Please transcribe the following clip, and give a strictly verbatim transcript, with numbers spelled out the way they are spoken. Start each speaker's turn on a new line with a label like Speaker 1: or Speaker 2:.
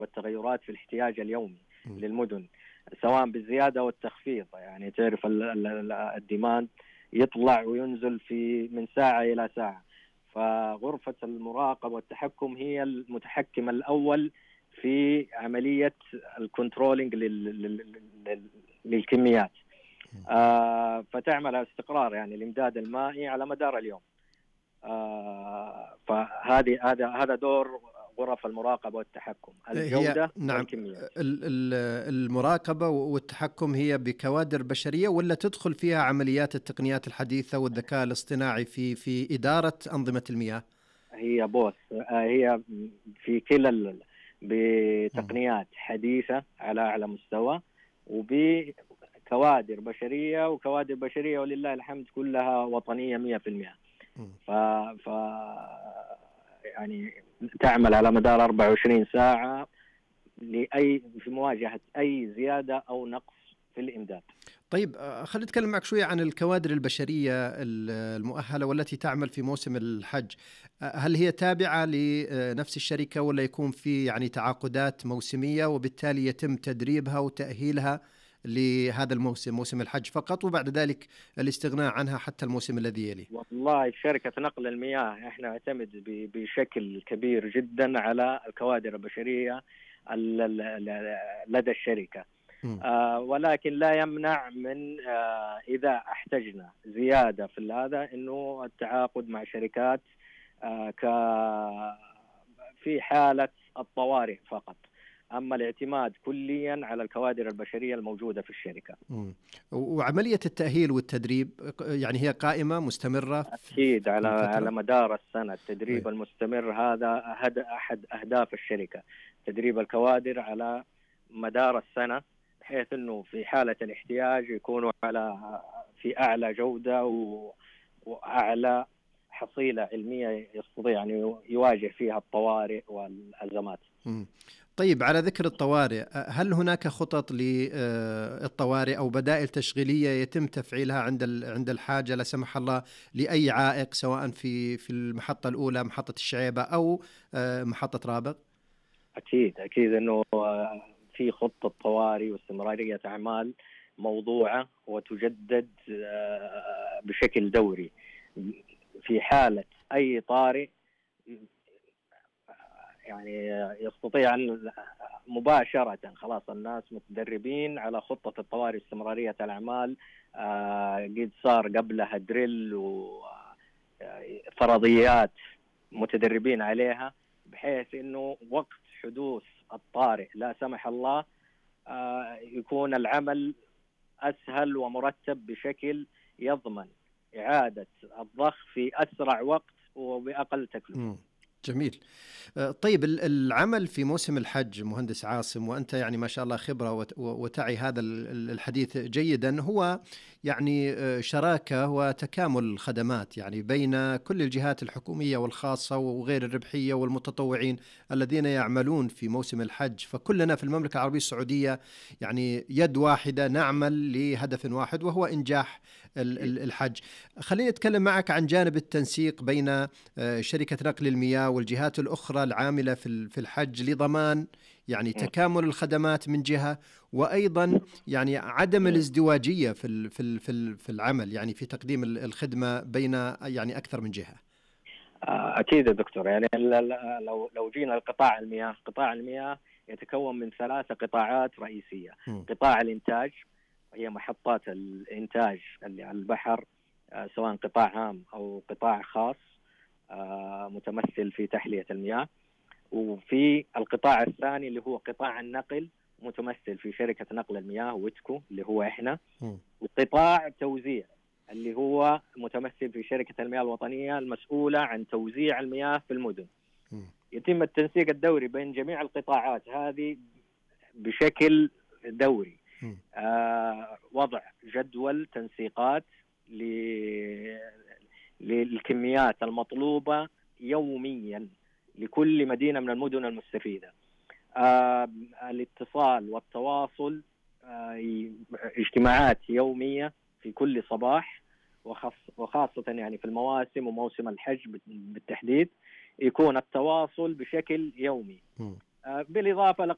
Speaker 1: والتغيرات في الاحتياج اليومي للمدن، سواء بالزيادة والتخفيض. يعني تعرف الديماند يطلع وينزل في من ساعة إلى ساعة، فغرفة المراقبة والتحكم هي المتحكم الأول في عملية الكنترولينج للكميات. آه فتعمل على استقرار يعني الإمداد المائي على مدار اليوم. آه فهذه هذا هذا دور غرف المراقبة والتحكم، الجودة
Speaker 2: هي نعم
Speaker 1: والكميات.
Speaker 2: المراقبة والتحكم هي بكوادر بشرية، ولا تدخل فيها عمليات التقنيات الحديثة والذكاء الاصطناعي في في إدارة أنظمة المياه؟
Speaker 1: هي بوث، هي في كلا، بتقنيات حديثة على أعلى مستوى، وبكوادر بشرية، وكوادر بشرية ولله الحمد كلها وطنية مئة في المئة. ف... ف يعني تعمل على مدار أربعة وعشرين ساعة لأي في مواجهة أي زيادة أو نقص في الإمداد.
Speaker 2: طيب خلينا نتكلم معك شوية عن الكوادر البشرية المؤهلة والتي تعمل في موسم الحج. هل هي تابعة لنفس الشركة، ولا يكون في يعني تعاقدات موسمية وبالتالي يتم تدريبها وتأهيلها لهذا الموسم، موسم الحج فقط، وبعد ذلك الاستغناء عنها حتى الموسم الذي يليه؟
Speaker 1: والله في شركة نقل المياه احنا نعتمد بشكل كبير جدا على الكوادر البشرية لدى الشركة. آه ولكن لا يمنع من آه إذا احتجنا زيادة في هذا إنه التعاقد مع شركات آه ك في حالة الطوارئ فقط. أما الاعتماد كليا على الكوادر البشرية الموجودة في الشركة.
Speaker 2: مم. وعملية التأهيل والتدريب يعني هي قائمة مستمرة؟
Speaker 1: أكيد على على مدار السنة التدريب أي. المستمر هذا أحد أهداف الشركة، تدريب الكوادر على مدار السنة، بحيث أنه في حالة الاحتياج يكونوا على في أعلى جودة وأعلى حصيلة علمية يستطيع يعني يواجه فيها الطوارئ والأزمات.
Speaker 2: م. طيب على ذكر الطوارئ، هل هناك خطط للطوارئ أو بدائل تشغيلية يتم تفعيلها عند عند الحاجة لا سمح الله لأي عائق، سواء في في المحطة الأولى محطة الشعيبة أو محطة رابغ؟
Speaker 1: أكيد أكيد إنه في خطة طوارئ واستمرارية أعمال موضوعة وتجدد بشكل دوري في حالة أي طارئ. يعني يستطيع أن مباشرة خلاص الناس متدربين على خطة الطوارئ استمرارية الأعمال، قد صار قبلها دريل وفرضيات متدربين عليها، بحيث أنه وقت حدوث الطارئ لا سمح الله يكون العمل أسهل ومرتب بشكل يضمن إعادة الضخ في أسرع وقت وبأقل تكلفة.
Speaker 2: جميل. طيب العمل في موسم الحج مهندس عاصم، وأنت يعني ما شاء الله خبرة وتعي هذا الحديث جيدا، هو يعني شراكة وتكامل الخدمات يعني بين كل الجهات الحكومية والخاصة وغير الربحية والمتطوعين الذين يعملون في موسم الحج. فكلنا في المملكة العربية السعودية يعني يد واحدة نعمل لهدف واحد وهو إنجاح الحج. خليني أتكلم معك عن جانب التنسيق بين شركة نقل المياه والجهات الأخرى العاملة في الحج لضمان يعني تكامل الخدمات من جهة، وأيضا يعني عدم الازدواجية في في في في العمل، يعني في تقديم الخدمة بين يعني أكثر من جهة.
Speaker 1: أكيد يا دكتور، يعني لو لو جينا لقطاع المياه، قطاع المياه يتكون من ثلاثة قطاعات رئيسية. م. قطاع الإنتاج وهي محطات الإنتاج اللي على البحر، سواء قطاع عام أو قطاع خاص متمثل في تحلية المياه. وفي القطاع الثاني اللي هو قطاع النقل متمثل في شركة نقل المياه ويتكو اللي هو إحنا. م. وقطاع توزيع اللي هو متمثل في شركة المياه الوطنية المسؤولة عن توزيع المياه في المدن. م. يتم التنسيق الدوري بين جميع القطاعات هذه بشكل دوري. آه وضع جدول تنسيقات للكميات المطلوبة يوميا لكل مدينة من المدن المستفيدة. آه الاتصال والتواصل، آه اجتماعات يومية في كل صباح، وخاصة يعني في المواسم وموسم الحج بالتحديد يكون التواصل بشكل يومي. آه بالإضافة